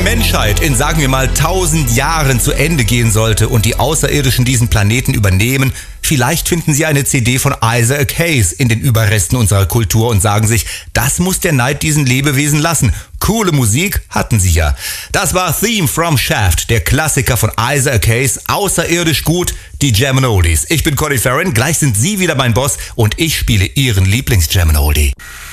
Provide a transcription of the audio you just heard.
Menschheit in, sagen wir mal, 1000 Jahren zu Ende gehen sollte und die Außerirdischen diesen Planeten übernehmen, vielleicht finden sie eine CD von Isaac Hayes in den Überresten unserer Kultur und sagen sich, das muss der Neid diesen Lebewesen lassen. Coole Musik hatten sie ja. Das war Theme from Shaft, der Klassiker von Isaac Hayes, außerirdisch gut, die Jam & Oldies. Ich bin Conny Farron, gleich sind Sie wieder mein Boss und ich spiele Ihren Lieblings-Jam & Oldie.